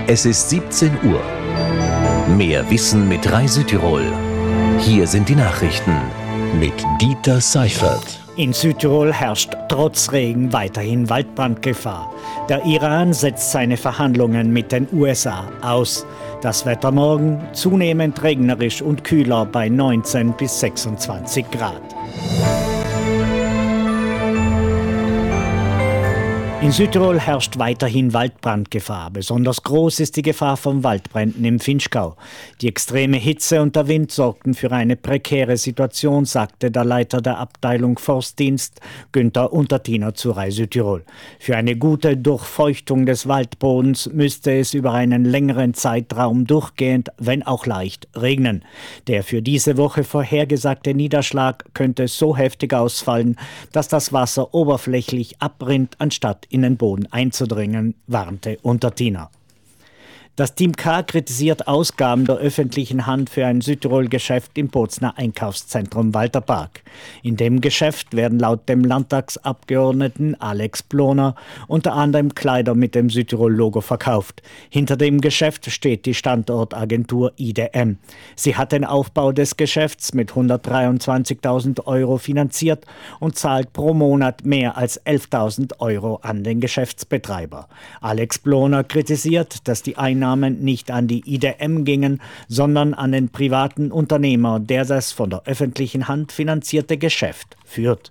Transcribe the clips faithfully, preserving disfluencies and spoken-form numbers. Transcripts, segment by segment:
Es ist siebzehn Uhr. Mehr Wissen mit Rai Südtirol. Hier sind die Nachrichten mit Dieter Seifert. In Südtirol herrscht trotz Regen weiterhin Waldbrandgefahr. Der Iran setzt seine Verhandlungen mit den U S A aus. Das Wetter morgen zunehmend regnerisch und kühler bei neunzehn bis sechsundzwanzig Grad. In Südtirol herrscht weiterhin Waldbrandgefahr. Besonders groß ist die Gefahr von Waldbränden im Vinschgau. Die extreme Hitze und der Wind sorgten für eine prekäre Situation, sagte der Leiter der Abteilung Forstdienst, Günther Untertiner, zu Rai Südtirol. Für eine gute Durchfeuchtung des Waldbodens müsste es über einen längeren Zeitraum durchgehend, wenn auch leicht, regnen. Der für diese Woche vorhergesagte Niederschlag könnte so heftig ausfallen, dass das Wasser oberflächlich abrinnt, anstatt in den Boden einzudringen, warnte Untertiner. Das Team K kritisiert Ausgaben der öffentlichen Hand für ein Südtirol-Geschäft im Bozner Einkaufszentrum Walterpark. In dem Geschäft werden laut dem Landtagsabgeordneten Alex Ploner unter anderem Kleider mit dem Südtirol-Logo verkauft. Hinter dem Geschäft steht die Standortagentur I D M. Sie hat den Aufbau des Geschäfts mit hundertdreiundzwanzigtausend Euro finanziert und zahlt pro Monat mehr als elftausend Euro an den Geschäftsbetreiber. Alex Ploner kritisiert, dass die Einnahmen nicht an die I D M gingen, sondern an den privaten Unternehmer, der das von der öffentlichen Hand finanzierte Geschäft führt.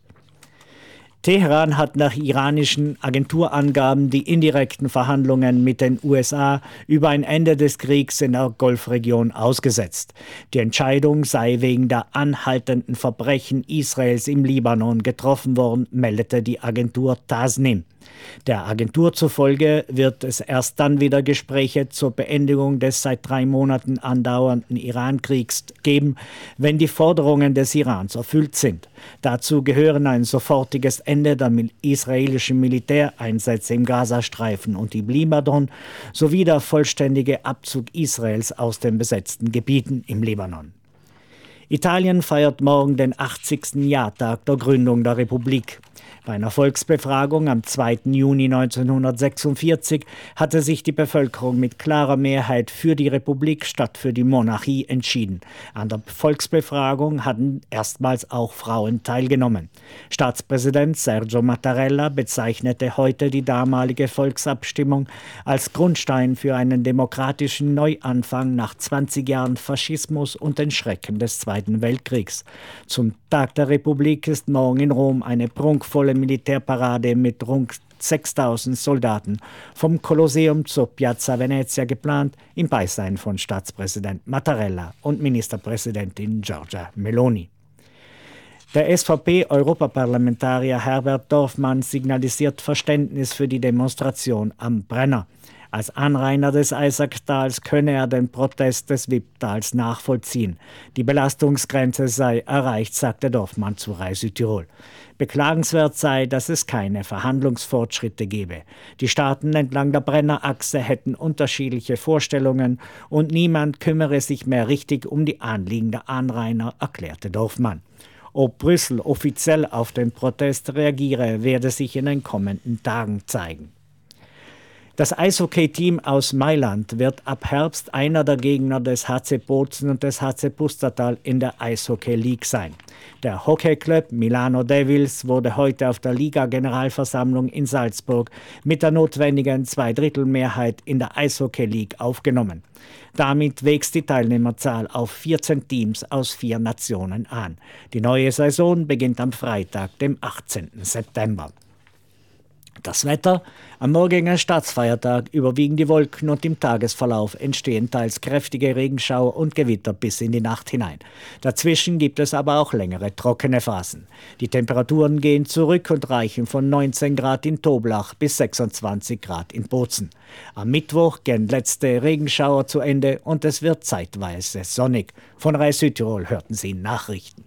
Teheran hat nach iranischen Agenturangaben die indirekten Verhandlungen mit den U S A über ein Ende des Kriegs in der Golfregion ausgesetzt. Die Entscheidung sei wegen der anhaltenden Verbrechen Israels im Libanon getroffen worden, meldete die Agentur Tasnim. Der Agentur zufolge wird es erst dann wieder Gespräche zur Beendigung des seit drei Monaten andauernden Iran-Kriegs geben, wenn die Forderungen des Irans erfüllt sind. Dazu gehören ein sofortiges Ende der israelischen Militäreinsätze im Gazastreifen und im Libanon sowie der vollständige Abzug Israels aus den besetzten Gebieten im Libanon. Italien feiert morgen den achtzigsten Jahrtag der Gründung der Republik. Bei einer Volksbefragung am zweiten Juni neunzehnhundertsechsundvierzig hatte sich die Bevölkerung mit klarer Mehrheit für die Republik statt für die Monarchie entschieden. An der Volksbefragung hatten erstmals auch Frauen teilgenommen. Staatspräsident Sergio Mattarella bezeichnete heute die damalige Volksabstimmung als Grundstein für einen demokratischen Neuanfang nach zwanzig Jahren Faschismus und den Schrecken des Zweiten Weltkriegs. Zum Tag der Republik ist morgen in Rom eine prunkvolle Militärparade mit rund sechstausend Soldaten vom Kolosseum zur Piazza Venezia geplant, im Beisein von Staatspräsident Mattarella und Ministerpräsidentin Giorgia Meloni. Der S V P-Europaparlamentarier Herbert Dorfmann signalisiert Verständnis für die Demonstration am Brenner. Als Anrainer des Eisachtals könne er den Protest des Wipptals nachvollziehen. Die Belastungsgrenze sei erreicht, sagte Dorfmann zu Rai Südtirol. Beklagenswert sei, dass es keine Verhandlungsfortschritte gebe. Die Staaten entlang der Brennerachse hätten unterschiedliche Vorstellungen und niemand kümmere sich mehr richtig um die Anliegen der Anrainer, erklärte Dorfmann. Ob Brüssel offiziell auf den Protest reagiere, werde sich in den kommenden Tagen zeigen. Das Eishockey-Team aus Mailand wird ab Herbst einer der Gegner des H C Bozen und des H C Pustertal in der Eishockey League sein. Der Hockeyclub Milano Devils wurde heute auf der Liga-Generalversammlung in Salzburg mit der notwendigen Zweidrittelmehrheit in der Eishockey League aufgenommen. Damit wächst die Teilnehmerzahl auf vierzehn Teams aus vier Nationen an. Die neue Saison beginnt am Freitag, dem achtzehnten September. Das Wetter: Am morgigen Staatsfeiertag überwiegen die Wolken und im Tagesverlauf entstehen teils kräftige Regenschauer und Gewitter bis in die Nacht hinein. Dazwischen gibt es aber auch längere trockene Phasen. Die Temperaturen gehen zurück und reichen von neunzehn Grad in Toblach bis sechsundzwanzig Grad in Bozen. Am Mittwoch gehen letzte Regenschauer zu Ende und es wird zeitweise sonnig. Von Rai Südtirol hörten Sie Nachrichten.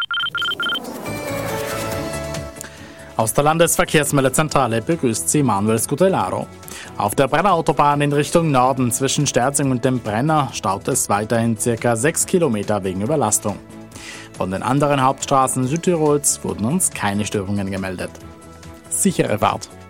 Aus der Landesverkehrsmeldezentrale begrüßt Sie Manuel Scutellaro. Auf der Brennerautobahn in Richtung Norden zwischen Sterzing und dem Brenner staut es weiterhin ca. sechs Kilometer wegen Überlastung. Von den anderen Hauptstraßen Südtirols wurden uns keine Störungen gemeldet. Sichere Fahrt!